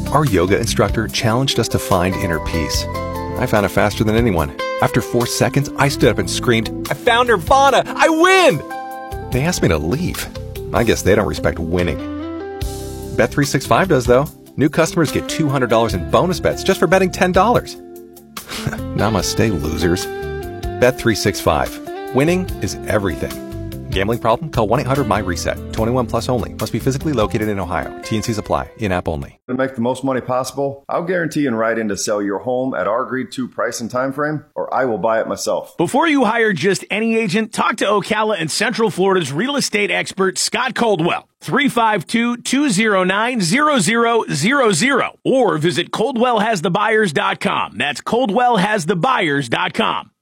Our yoga instructor challenged us to find inner peace. I found it faster than anyone. After 4 seconds, I stood up and screamed, "I found Nirvana! I win!" They asked me to leave. I guess they don't respect winning. Bet365 does, though. New customers get $200 in bonus bets just for betting $10. Namaste, losers. Bet365. Winning is everything. Gambling problem? Call 1-800-MY-RESET. 21 plus only. Must be physically located in Ohio. T&Cs apply. In-app only. To make the most money possible, I'll guarantee and write in to sell your home at our agreed-to price and time frame, or I will buy it myself. Before you hire just any agent, talk to Ocala and Central Florida's real estate expert, Scott Coldwell. 352-209-0000 or visit ColdwellHasTheBuyers.com. That's ColdwellHasTheBuyers.com.